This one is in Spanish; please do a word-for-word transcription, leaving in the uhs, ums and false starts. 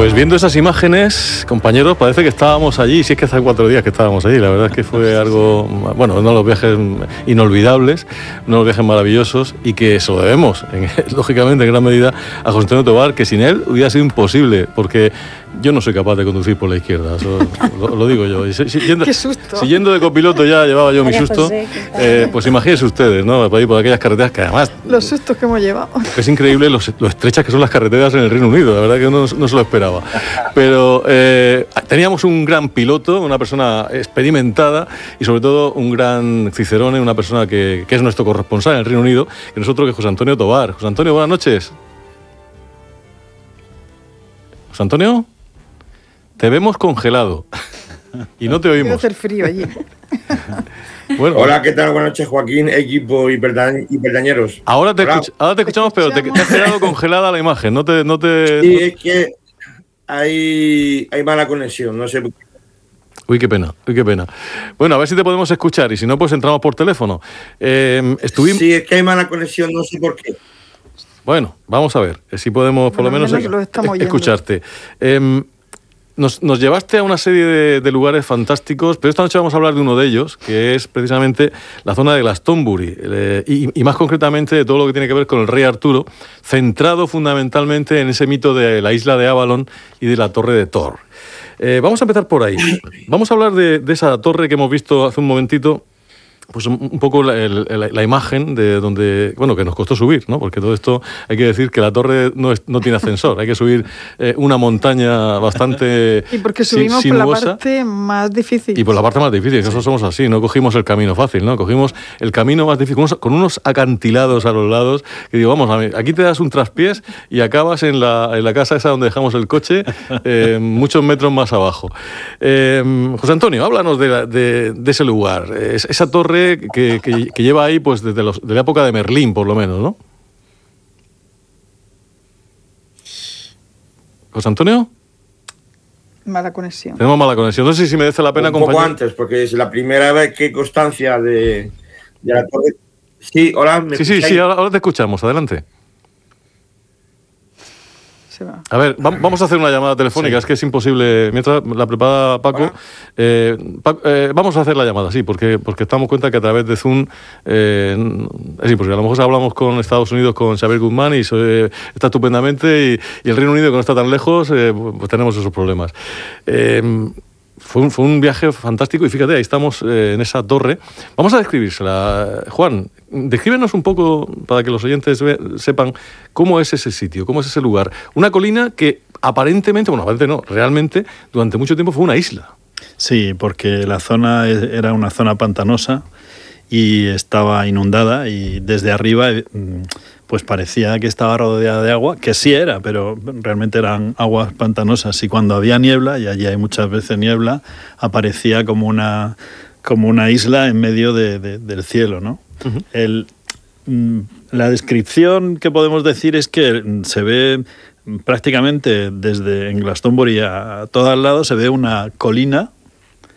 Pues viendo esas imágenes, compañeros, parece que estábamos allí, si es que hace cuatro días que estábamos allí, la verdad es que fue algo, bueno, uno de los viajes inolvidables, uno de los viajes maravillosos y que se lo debemos, en, lógicamente, en gran medida, a José Antonio Tobar, que sin él hubiera sido imposible, porque yo no soy capaz de conducir por la izquierda, eso lo, lo digo yo. Y si, si, yendo, ¡Qué susto! Si yendo de copiloto ya llevaba yo mi susto, José, eh, pues imagínense ustedes, ¿no? Por ahí, por aquellas carreteras que además... Los sustos que hemos llevado. Es increíble lo, lo estrechas que son las carreteras en el Reino Unido, la verdad que uno no se lo esperaba. Pero eh, teníamos un gran piloto, una persona experimentada y sobre todo un gran cicerone, una persona que, que es nuestro corresponsal en el Reino Unido, que nosotros que es José Antonio Tobar. José Antonio, buenas noches. José Antonio, te vemos congelado y no te oímos. Debe hacer frío allí. Bueno, hola, ¿qué tal? Buenas noches, Joaquín, equipo hiperdañeros. Ahora te, escuch ahora te escuchamos, pero te, te has quedado congelada la imagen. No te, no te, sí, no... es que hay, hay mala conexión, no sé por qué. Uy, qué pena, uy, qué pena. Bueno, a ver si te podemos escuchar y si no, pues entramos por teléfono. Eh, estuvimos... Sí, es que hay mala conexión, no sé por qué. Bueno, vamos a ver si podemos por bueno, lo menos, menos es, escucharte. Eh, nos, nos llevaste a una serie de, de lugares fantásticos, pero esta noche vamos a hablar de uno de ellos, que es precisamente la zona de Glastonbury, eh, y, y más concretamente de todo lo que tiene que ver con el rey Arturo, centrado fundamentalmente en ese mito de la isla de Avalon y de la torre de Thor. Eh, vamos a empezar por ahí. Vamos a hablar de, de esa torre que hemos visto hace un momentito. Pues un poco la, la, la imagen de donde, bueno, que nos costó subir, ¿no? Porque todo esto, hay que decir que la torre no, es, no tiene ascensor, hay que subir eh, una montaña bastante Y porque subimos sinuosa, por la parte más difícil. Y por la parte más difícil, que nosotros somos así, no cogimos el camino fácil, ¿no? Cogimos el camino más difícil, con unos, con unos acantilados a los lados, que digo, vamos, aquí te das un traspiés y acabas en la, en la casa esa donde dejamos el coche, eh, muchos metros más abajo. Eh, José Antonio, háblanos de, la, de, de ese lugar, es, esa torre Que, que, que lleva ahí pues desde los, de la época de Merlín, por lo menos, ¿no? ¿José Antonio? Mala conexión. Tenemos mala conexión. No sé si merece la pena acompañar. Un poco compañero. antes, porque es la primera vez que constancia de, de la torre. Sí, hola. ¿me sí, sí, sí, ahora, ahora te escuchamos. Adelante. A ver, vamos a hacer una llamada telefónica, sí. Es que es imposible, mientras la prepara Paco, eh, Paco eh, vamos a hacer la llamada, sí, porque, porque estamos cuenta que a través de Zoom, eh, sí, porque a lo mejor hablamos con Estados Unidos, con Xavier Guzmán, y eh, está estupendamente, y, y el Reino Unido, que no está tan lejos, eh, pues tenemos esos problemas. Eh, Fue un, fue un viaje fantástico y fíjate, ahí estamos eh, en esa torre. Vamos a describírsela. Juan, descríbenos un poco para que los oyentes ve, sepan cómo es ese sitio, cómo es ese lugar. Una colina que aparentemente, bueno, aparentemente no, realmente durante mucho tiempo fue una isla. Sí, porque la zona era una zona pantanosa y estaba inundada y desde arriba pues parecía que estaba rodeada de agua, que sí era, pero realmente eran aguas pantanosas y cuando había niebla, y allí hay muchas veces niebla, aparecía como una, como una isla en medio de, de, del cielo, ¿no? Uh-huh. El, la descripción que podemos decir es que se ve prácticamente desde en Glastonbury a, a todos lados, se ve una colina